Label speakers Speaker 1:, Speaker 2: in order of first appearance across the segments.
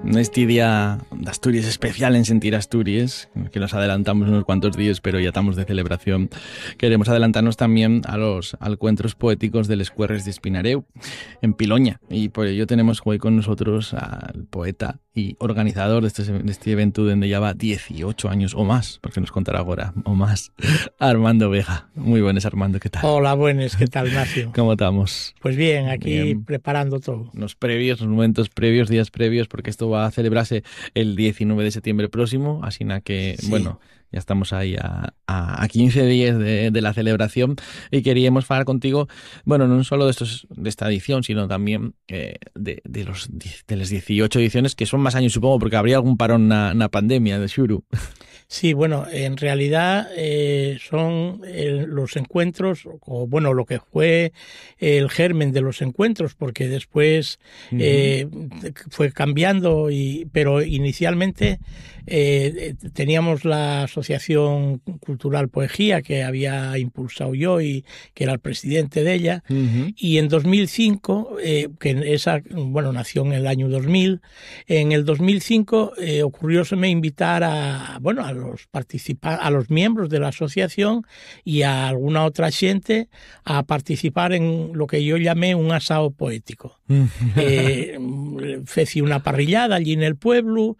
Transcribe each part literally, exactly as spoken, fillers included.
Speaker 1: Este día de Asturias especial en Sentir Asturias, que nos adelantamos unos cuantos días, pero ya estamos de celebración. Queremos adelantarnos también a los encuentros poéticos del Escuerres de Espinareu, en Piloña. Y por ello tenemos hoy con nosotros al poeta y organizador de este, de este evento, donde lleva dieciocho años o más, porque nos contará ahora, o más, Armando Vega. Muy buenas, Armando, ¿qué tal?
Speaker 2: Hola, buenas, ¿qué tal, Ignacio?
Speaker 1: ¿Cómo estamos?
Speaker 2: Pues bien, aquí
Speaker 1: Bien.
Speaker 2: Preparando todo.
Speaker 1: Los previos, los momentos previos, días previos, porque esto va a celebrarse el diecinueve de septiembre próximo, así que, sí. Bueno, ya estamos ahí a, a, a quince días de, de la celebración y queríamos hablar contigo, bueno, no solo de, estos, de esta edición, sino también eh, de, de, los, de las dieciocho ediciones, que son más años, supongo, porque habría algún parón na, na pandemia de Xuru.
Speaker 2: Sí, bueno, en realidad eh, son eh, los encuentros, o bueno, lo que fue el germen de los encuentros, porque después uh-huh. eh, fue cambiando, y, pero inicialmente eh, teníamos la Asociación Cultural Poegía, que había impulsado yo y que era el presidente de ella, uh-huh. y en dos mil cinco, eh, que esa, bueno, nació en el año dos mil, en el dos mil cinco eh, ocurrióseme invitar a, bueno, a los participar a los miembros de la asociación y a alguna otra gente a participar en lo que yo llamé un asado poético. eh, Feci una parrillada allí en el pueblo,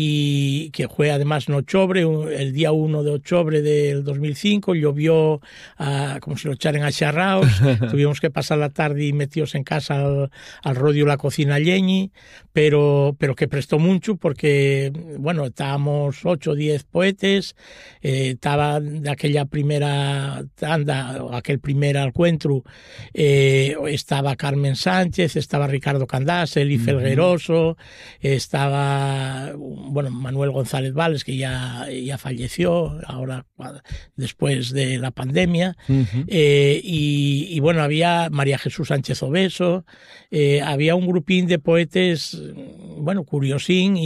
Speaker 2: y que fue además en octubre, el día uno de octubre del dos mil cinco, llovió uh, como si lo echaran a charraos. Tuvimos que pasar la tarde y metidos en casa al, al rodio la cocina lleñi, pero, pero que prestó mucho, porque bueno, estábamos ocho o diez poetas. Eh, estaba de aquella primera tanda, o aquel primer encuentro, eh, estaba Carmen Sánchez, estaba Ricardo Candás, Eli Felgueroso, estaba bueno, Manuel González Vales, que ya, ya falleció ahora después de la pandemia, uh-huh. eh, y, y bueno, había María Jesús Sánchez Obeso, eh, había un grupín de poetas, bueno, curiosín,